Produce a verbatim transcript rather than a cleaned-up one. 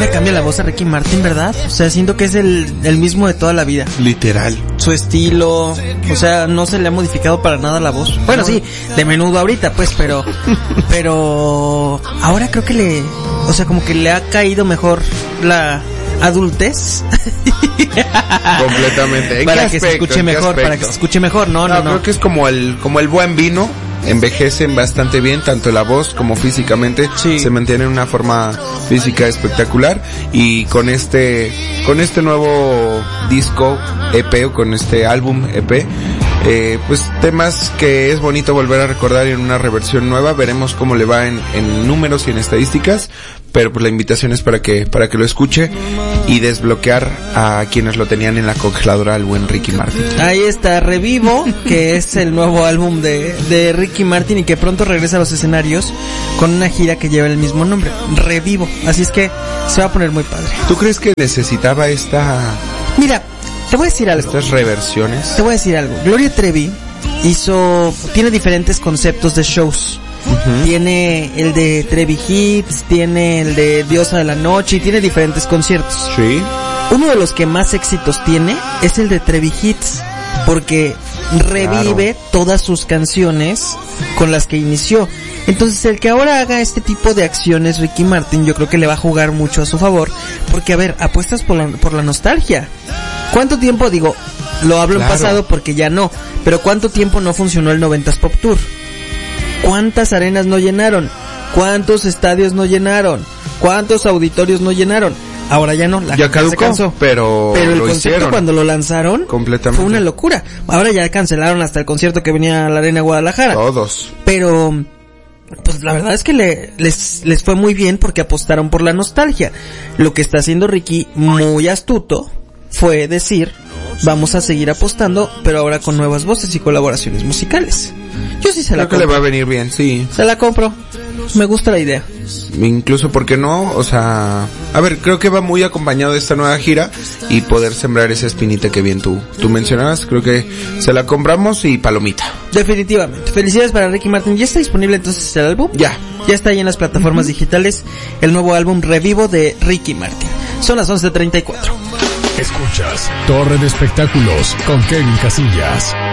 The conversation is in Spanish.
le cambia la voz a Ricky Martin, ¿verdad? O sea, siento que es el, el mismo de toda la vida. Literal. Su estilo, o sea, no se le ha modificado para nada la voz. Bueno, sí, de menudo ahorita, pues, pero, pero ahora creo que le, o sea, como que le ha caído mejor la adultez. Completamente. Para que se escuche mejor, para que se escuche mejor, no, no, no. Creo que es como el, como el buen vino. Envejecen bastante bien, tanto la voz como físicamente, sí. Se mantiene en una forma física espectacular, y con este, con este nuevo disco E P, o con este álbum E P, eh, pues temas que es bonito volver a recordar en una reversión nueva. Veremos cómo le va en, en números y en estadísticas, pero pues la invitación es para que, para que lo escuche y desbloquear a quienes lo tenían en la congeladora al buen Ricky Martin. Ahí está Revivo, que es el nuevo álbum de, de Ricky Martin, y que pronto regresa a los escenarios con una gira que lleva el mismo nombre, Revivo. Así es que se va a poner muy padre. ¿Tú crees que necesitaba esta... Mira, te voy a decir algo. Estas reversiones. Te voy a decir algo. Gloria Trevi hizo, tiene diferentes conceptos de shows. Uh-huh. Tiene el de Trevi Hits, tiene el de Diosa de la Noche, y tiene diferentes conciertos. Sí. Uno de los que más éxitos tiene es el de Trevi Hits, porque revive claro. todas sus canciones con las que inició. Entonces, el que ahora haga este tipo de acciones Ricky Martin, yo creo que le va a jugar mucho a su favor, porque a ver, apuestas por la, por la nostalgia. ¿Cuánto tiempo, digo, lo hablo claro. en pasado porque ya no, pero cuánto tiempo no funcionó el noventas Pop Tour? ¿Cuántas arenas no llenaron? ¿Cuántos estadios no llenaron? ¿Cuántos auditorios no llenaron? Ahora ya no, la ya caducó, se cansó. Pero, pero el lo concepto hicieron. Cuando lo lanzaron completamente fue una locura. Ahora ya cancelaron hasta el concierto que venía a la Arena Guadalajara. Todos. Pero pues la verdad es que le, les, les fue muy bien porque apostaron por la nostalgia. Lo que está haciendo Ricky, muy astuto, fue decir, vamos a seguir apostando, pero ahora con nuevas voces y colaboraciones musicales. Yo sí se la compro. Creo que le va a venir bien, sí. Se la compro. Me gusta la idea. Incluso, ¿por qué no? O sea, a ver, creo que va muy acompañado de esta nueva gira y poder sembrar esa espinita que bien tú, tú mencionabas. Creo que se la compramos y palomita. Definitivamente. Felicidades para Ricky Martin. ¿Ya está disponible entonces el álbum? Ya. Ya está ahí en las plataformas uh-huh. digitales el nuevo álbum Revivo de Ricky Martin. Son las once treinta y cuatro. Escuchas Torre de Espectáculos con Kevin Casillas.